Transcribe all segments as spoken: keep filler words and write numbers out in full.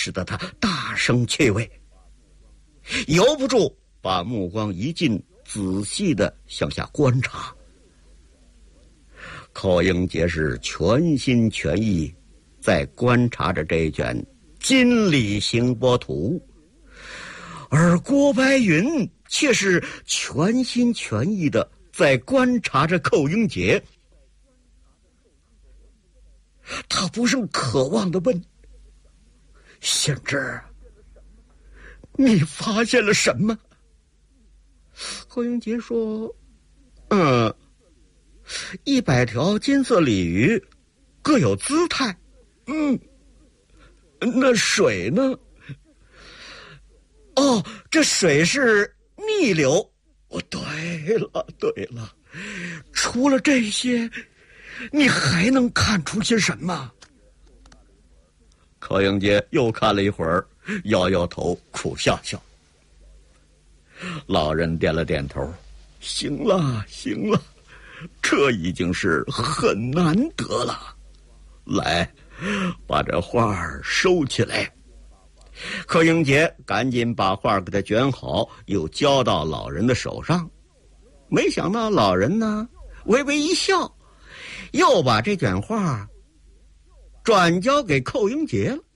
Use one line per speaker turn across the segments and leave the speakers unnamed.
使得他大生趣味，由不住把目光一进，仔细地向下观察。寇英杰是全心全意在观察着这卷金理行波图，而郭白云却是全心全意地在观察着寇英杰。他不胜渴望地问：贤侄，你发现了什么？寇英杰说：嗯，一百条金色鲤鱼各有姿态。嗯，那水呢？哦，这水是逆流。哦，对了对了，除了这些，你还能看出些什么？寇英杰又看了一会儿，摇摇头，苦笑笑。老人点了点头，行了行了，这已经是很难得了。来，把这画儿收起来。寇英杰赶紧把画给他卷好，又交到老人的手上。没想到老人呢，微微一笑，又把这卷画转交给寇英杰了。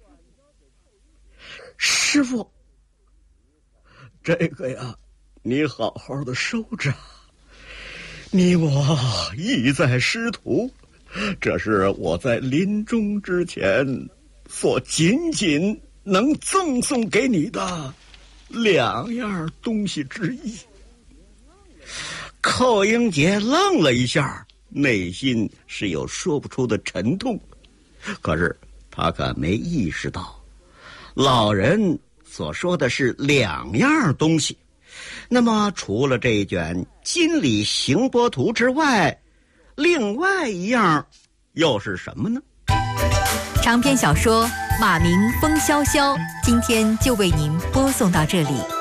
师傅，这个呀，你好好的收着。你我意在师徒，这是我在临终之前所仅仅能赠送给你的两样东西之一。寇英杰愣了一下，内心是有说不出的沉痛，可是他可没意识到老人所说的是两样东西。那么除了这一卷金理行波图之外，另外一样又是什么呢？
长篇小说《马鸣风萧萧》今天就为您播送到这里。